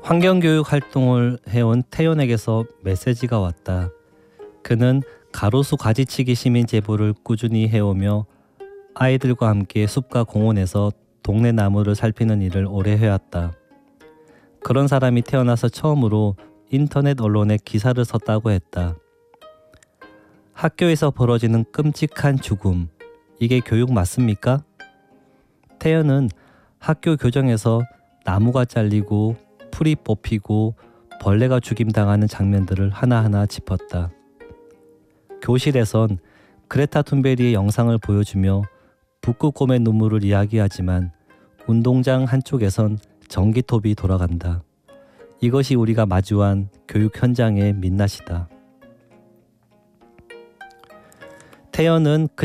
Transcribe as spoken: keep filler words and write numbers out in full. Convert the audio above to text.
환경교육 활동을 해온 태연에게서 메시지가 왔다. 그는 가로수 가지치기 시민 제보를 꾸준히 해오며 아이들과 함께 숲과 공원에서 동네 나무를 살피는 일을 오래 해왔다. 그런 사람이 태어나서 처음으로 인터넷 언론에 기사를 썼다고 했다. 학교에서 벌어지는 끔찍한 죽음, 이게 교육 맞습니까? 태연은 학교 교정에서 나무가 잘리고 풀이 뽑히고 벌레가 죽임당하는 장면들을 하나하나 짚었다. 교실에선 그레타 툰베리의 영상을 보여주며 북극곰의 눈물을 이야기하지만 운동장 한쪽에선 전기톱이 돌아간다. 이것이 우리가 마주한 교육 현장의 민낯이다. 태연은 그